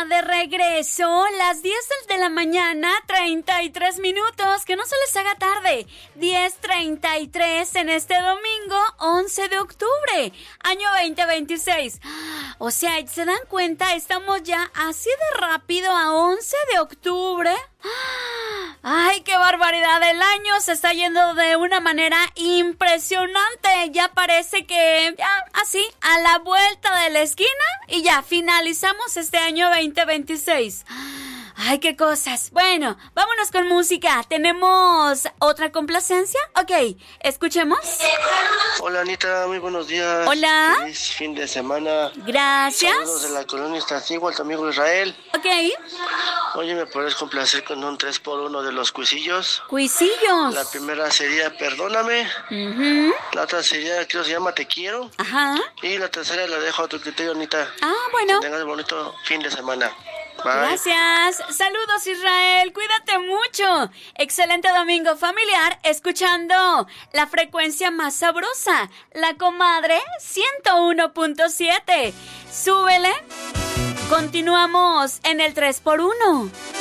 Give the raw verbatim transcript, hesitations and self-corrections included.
de regreso, las diez de la mañana, treinta y tres minutos, que no se les haga tarde, diez treinta y tres en este domingo, once de octubre, año veinte veintiséis. O sea, ¿se dan cuenta? Estamos ya así de rápido a once de octubre. ¡Ay, qué barbaridad! El año se está yendo de una manera impresionante. Ya parece que ya así, a la vuelta de la esquina y ya finalizamos este año veinte veintiséis. ¡Ay, qué cosas! Bueno, vámonos con música. ¿Tenemos otra complacencia? Ok, escuchemos. Hola, Anita, muy buenos días. Hola. Feliz fin de semana. Gracias. Saludos de la colonia Iztaccíhuatl, tu amigo Israel. Ok. Oye, ¿me puedes complacer con un tres por uno de los cuisillos? Cuisillos. La primera sería Perdóname. Uh-huh. La otra sería, creo que se llama Te Quiero. Ajá. Y la tercera la dejo a tu criterio, Anita. Ah, bueno. Que tengas bonito fin de semana. Bye. Gracias. Saludos, Israel. Cuídate mucho. Excelente domingo familiar escuchando la frecuencia más sabrosa, la comadre ciento uno punto siete. Súbele. Continuamos en el tres por uno.